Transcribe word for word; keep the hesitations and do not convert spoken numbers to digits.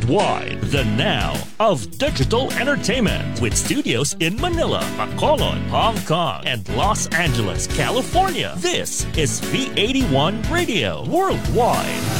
Worldwide, the now of digital entertainment with studios in Manila, Bacolod, Hong Kong, and Los Angeles, California. This is V eighty-one Radio Worldwide.